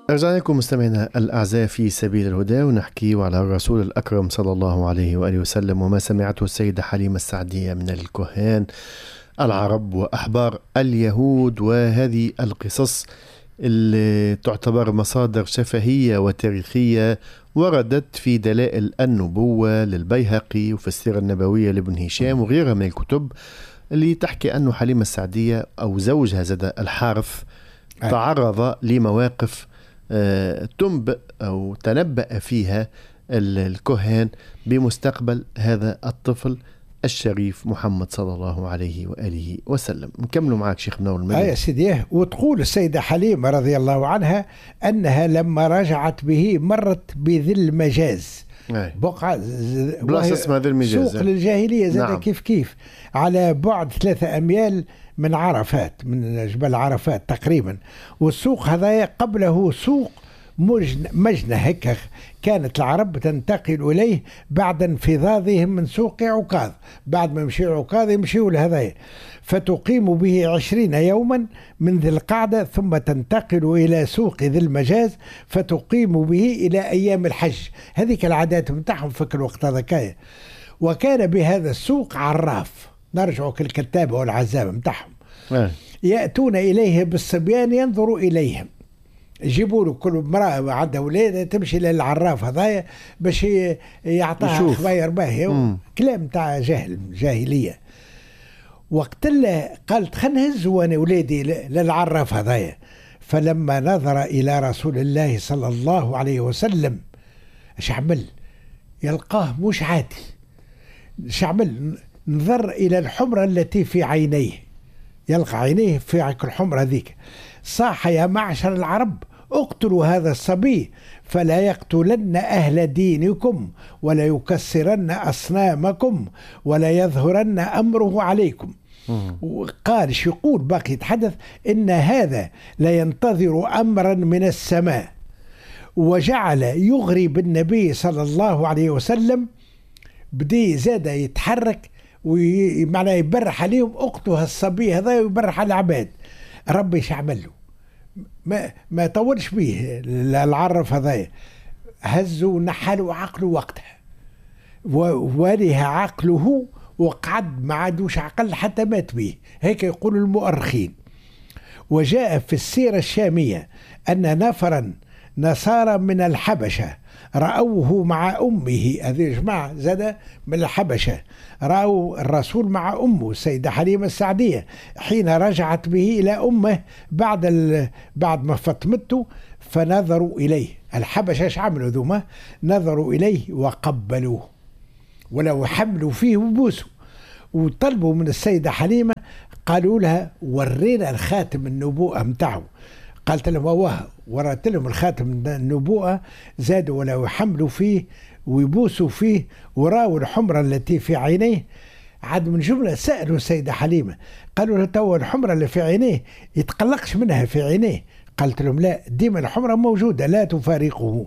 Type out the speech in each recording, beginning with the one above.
رجعنا لكم مستمعينا الأعزاء في سبيل الهدى، ونحكي على الرسول الأكرم صلى الله عليه وآله وسلم وما سمعته السيدة حليمة السعدية من الكهان العرب وأحبار اليهود، وهذه القصص اللي تعتبر مصادر شفهية وتاريخية وردت في دلائل النبوة للبيهقي وفي السيرة النبوية لابن هشام وغيرها من الكتب اللي تحكي أنه حليمة السعدية أو زوجها زاد الحارث تعرض لمواقف تنبأ أو تنبأ فيها الكهان بمستقبل هذا الطفل الشريف محمد صلى الله عليه وآله وسلم. نكملوا معك شيخ منور المدني. يا سيدي، وتقول السيدة حليمة رضي الله عنها أنها لما رجعت به مرت بذل مجاز، بقعة بلاصة اسمها ذي المجاز، سوق للجاهلية زاد. نعم. كيف على بعد 3 أميال من عرفات، من جبل عرفات تقريبا. والسوق هذا قبله سوق مجنة هيك كانت العرب تنتقل إليه بعد انفضاضهم من سوق عكاظ. بعد ما يمشي عكاظ يمشيوا لهذا، فتقيم به 20 يوما من ذي القعدة، ثم تنتقل إلى سوق ذي المجاز فتقيم به إلى أيام الحج. هذيك العادات متاعهم في الوقت هذاك. وكان بهذا السوق عراف، نرجعوا كالكتابة والعزابة متاعهم، يأتون إليه بالصبيان ينظروا إليهم، يجيبوا له كل امرأة عندها أولاد تمشي للعراف هذايا باش يعطيها خباير باهية كلام تاع جاهلية. وقت اللي قالت خلنا نهزوا أنا ولادي للعراف هذايا، فلما نظر إلى رسول الله صلى الله عليه وسلم ايش عمل؟ يلقاه مش عادي. ايش عمل؟ نظر إلى الحمرة التي في عينيه، يلقى عينيه في الحمرة ذيك. صاح يا معشر العرب اقتلوا هذا الصبي فلا يقتلن أهل دينكم ولا يكسرن أصنامكم ولا يظهرن أمره عليكم. وقال يقول باقي يتحدث إن هذا لا ينتظر أمرا من السماء. وجعل يغري بالنبي صلى الله عليه وسلم، بدي زاد يتحرك ومعنى يبرح عليهم اقتلوا الصبي هذا ويبرح على العباد. ربي ايش عمل له؟ ما طولش بيه العرف هذا، هزوا ونحلوا عقله وقتها، ووالها عقله وقعد ما عادوش عقل حتى مات به، هيك يقول المؤرخين. وجاء في السيرة الشامية أن نفرا نصارى من الحبشة رأوه مع أمه، هذه جماعة زاد من الحبشة رأوا الرسول مع أمه السيدة حليمة السعدية حين رجعت به إلى أمه بعد ما فطمته، فنظروا إليه. الحبشة ايش عملوا ذوما؟ نظروا إليه وقبلوه ولو حملوا فيه وبوسوا، وطلبوا من السيدة حليمة، قالوا لها ورينا الخاتم النبوءة متاعه. قالت لهم واه، ورات لهم الخاتم النبوءة، زادوا ولو حملوا فيه ويبوسوا فيه وراوا الحمرة التي في عينيه. عاد من جملة سألوا السيدة حليمة، قالوا له تو الحمرة اللي في عينيه يتقلقش منها في عينيه؟ قالت لهم لا، ديما الحمرة موجودة لا تفارقه.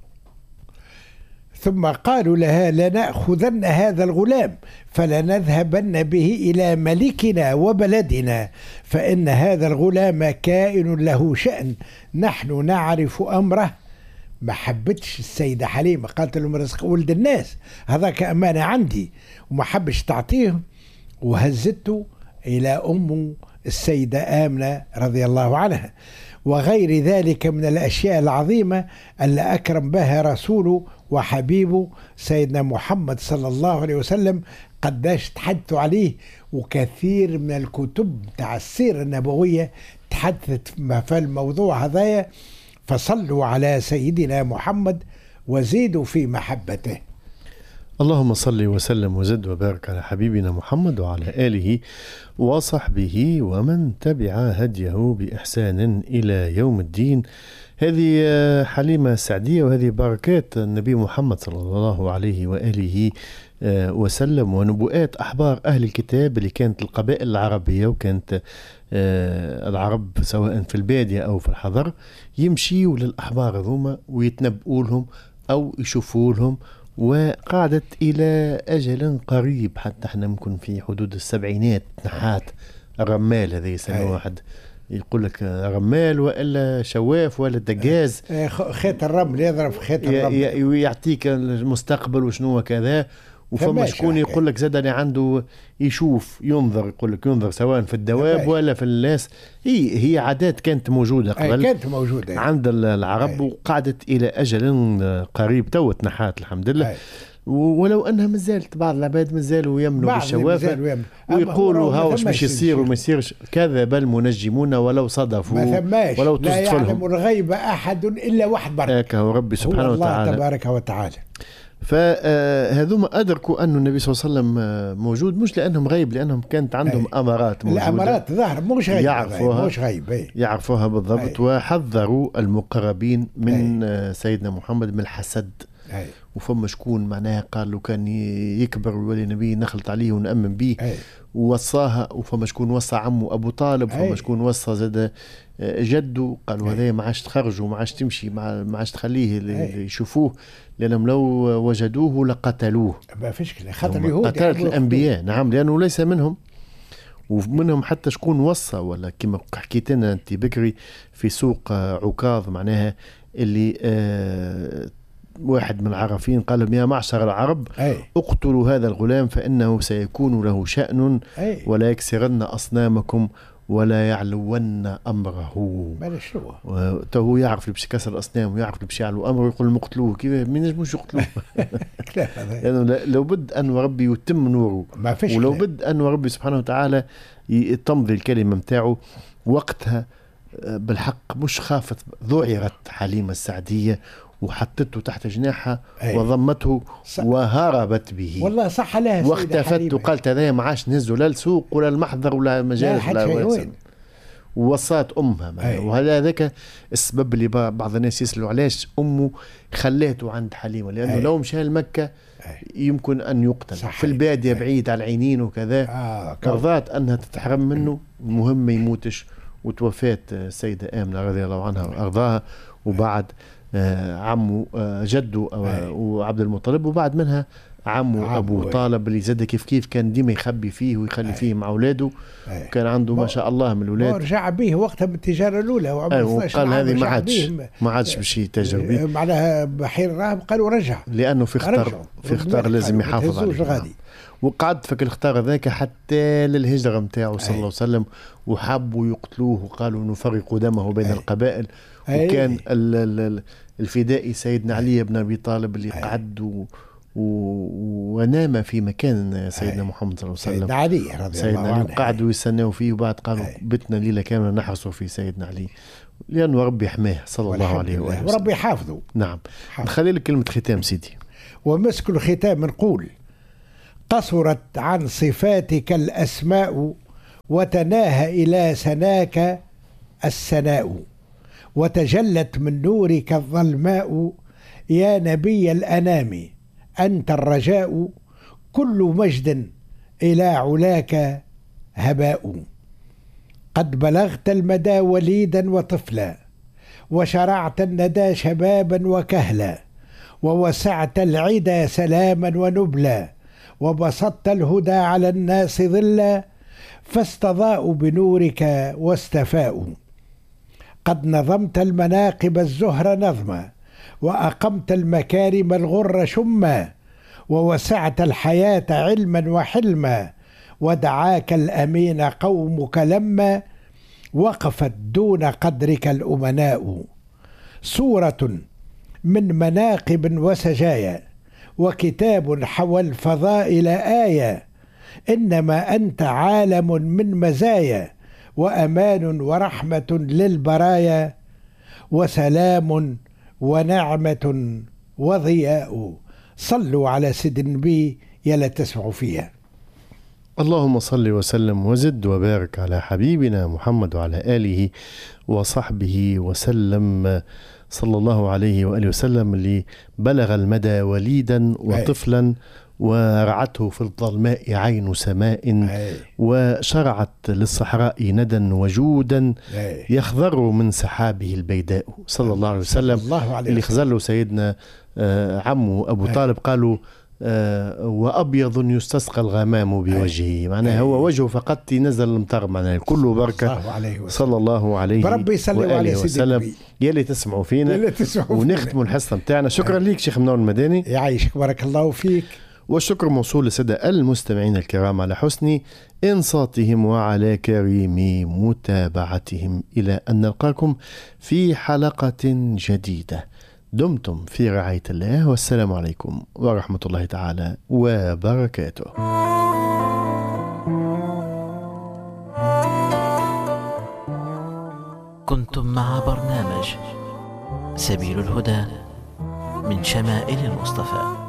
ثم قالوا لها لنأخذن هذا الغلام فلنذهبن به إلى ملكنا وبلدنا، فإن هذا الغلام كائن له شأن نحن نعرف أمره. ما حبتش السيدة حليمة، قالت لهم رزق ولد الناس هذاك أمانة عندي، وما حبش تعطيه، وهزته إلى أم السيدة آمنة رضي الله عنها. وغير ذلك من الأشياء العظيمة اللي أكرم بها رسوله وحبيبه سيدنا محمد صلى الله عليه وسلم، قداش تحدثوا عليه. وكثير من الكتب تاع السيرة النبوية تحدثت في الموضوع هذا، فصلوا على سيدنا محمد وزيدوا في محبته. اللهم صل وسلم وزد وبارك على حبيبنا محمد وعلى آله وصحبه ومن تبع هديه بإحسان إلى يوم الدين. هذه حليمة السعدية وهذه بركات النبي محمد صلى الله عليه وآله وسلم، ونبوءات أحبار أهل الكتاب اللي كانت القبائل العربية، وكانت العرب سواء في البادية أو في الحضر يمشيوا للأحبار ذوما ويتنبؤوا لهم أو يشوفوا لهم، وقعدت إلى أجل قريب حتى احنا ممكن في حدود السبعينات نحات الرمال هذا يسمى واحد يقول لك رمال ولا شواف ولا دجاز، خيط الرمل يضرب في خيط الرمل ويعطيك المستقبل وشنو كذا. وفما شكون يقول لك زاد اللي عنده يشوف ينظر، يقول لك ينظر سواء في الدواب ولا في الناس. هي عادات كانت موجودة قبل، كانت موجودة عند العرب وقعدت إلى أجل قريب تو تنحات الحمد لله. ولو أنها مازالت بعض العباد مازالوا يمنوا بالشوافة ويقولوا هاوش باش يصير وما يصيرش. كذب المنجمون ولو صدفوا ولو لا يعلم الغيب أحد إلا واحد برك، هكا ربي سبحانه وتعالى الله تبارك وتعالى. فهذوما أدركوا أن النبي صلى الله عليه وسلم موجود، مش لأنهم غيب، لأنهم كانت عندهم أمارات موجودة، الأمارات ظهر مش غيب، يعرفوها بالضبط. وحذروا المقربين من سيدنا محمد من الحسد. وفما شكون معناها قال له كان يكبر ويولي نبي نخلط عليه ونأمن به ووصاها. وفما شكون وصى عمه أبو طالب، وفما شكون وصى زاد جده، قالوا هذا ما عادش تخرج وما عادش تمشي، ما عادش تخليه يشوفوه، لأنهم لو وجدوه لقتلوه. ما فيش كده، خاطر اليهود قتلت الأنبياء. نعم، لأنه ليس منهم. ومنهم حتى شكون وصى، ولا كما حكيت لنا أنت بكري في سوق عكاظ، معناها اللي واحد من العرافين قال لهم يا معشر العرب اقتلوا هذا الغلام فإنه سيكون له شأن ولا يكسرن أصنامكم ولا يعلون أمره. هو يعرف اللي باش يكسر الأصنام ويعرف اللي باش يعلو أمره، يقول مقتلوه. كيف ما ينجموش يقتلوه؟ يعني لو بد أن ربي يتم نوره، ولو بد أن ربي سبحانه وتعالى تمضي الكلمة متاعه وقتها بالحق. مش خافت، ذعرت حليمة السعدية وحطته تحت جناحها وضمته وهربت به. والله صح لها واختفت وقالت هذا ما عادش نهزوا لا السوق ولا المحضر ولا مجالس ولا ووصات أمها. وهذا ذاك السبب اللي بعض الناس يسألوا علاش أمه خليته عند حليمة، لأنه لو مشى لمكة يمكن أن يقتل في البادية بعيد على العينين وكذا. رضات أنها تتحرم منه، المهم ما يموتش. وتوفات السيدة آمنة رضي الله عنها وأرضاها، وبعد عمه جده وعبد المطلب، وبعد منها عمه أبو طالب اللي زاد كيف كان ديما يخبي فيه ويخلي فيه مع أولاده. كان عنده ما شاء الله من الأولاد. ورجع به وقتها بالتجارة الأولى وقال هذه ما عادش باش يتاجر به، معناها بحير الراهب قالوا رجع، لأنه في اختار لازم يحافظ عليه. وقعد فك الاختار ذاك حتى للهجرة متاعه صلى الله عليه وسلم، وحبوا يقتلوه وقالوا نفرق دمه بين القبائل. وكان الفدائي سيدنا علي بن أبي طالب اللي قعد ونام في مكان سيدنا محمد صلى الله عليه وسلم. سيدنا علي رضي الله عنه قعدوا يستناو فيه، وبعد قالوا بتنا ليلة كاملة نحرسوا في سيدنا علي، لأنه ربي حماه صلى الله عليه وسلم، وربي حافظه. نعم. نخلي لك كلمة ختام سيدي. ومسك الختام نقول: قصرت عن صفاتك الأسماء وتناهى إلى سناك السناء، وتجلت من نورك الظلماء يا نبي الأنام أنت الرجاء، كل مجد إلى علاك هباء. قد بلغت المدى وليدا وطفلا، وشرعت الندى شبابا وكهلا، ووسعت العدا سلاما ونبلا، وبسطت الهدى على الناس ظلا، فاستضاءوا بنورك واستفاءوا. قد نظمت المناقب الزهر نظما، وأقمت المكارم الغر شما، ووسعت الحياة علما وحلما، ودعاك الأمين قومك لما وقفت دون قدرك الأمناء. صورة من مناقب وسجايا، وكتاب حوى الفضائل آية، إنما أنت عالم من مزايا، وأمان ورحمة للبرايا، وسلام ونعمة وضياء. صلوا على سيد النبي يلا تسمعوا فيها. اللهم صل وسلم وزد وبارك على حبيبنا محمد وعلى آله وصحبه وسلم صلى الله عليه وآله وسلم، اللي بلغ المدى وليدا وطفلا، ورعته في الظلماء عين سماء، وشرعت للصحراء ندى وجودا يخضر من سحابه البيداء صلى الله عليه وسلم. اللي خزله سيدنا عمه أبو طالب قالوا وأبيض يستسقى الغمام بوجهه، معناها هو وجهه فقط ينزل المطر، معناها كله بركة صلى الله عليه بربي يسلم عليه وسلم. يلي تسمعوا فينا ونختموا الحصة متاعنا. شكرا ليك شيخ منور المدني، يعيشك، بارك الله فيك. والشكر موصول للسادة المستمعين الكرام على حسن إنصاتهم وعلى كريم متابعتهم. إلى أن نلقاكم في حلقة جديدة. دمتم في رعاية الله، والسلام عليكم ورحمة الله تعالى وبركاته. كنتم مع برنامج سبيل الهدى من شمائل المصطفى.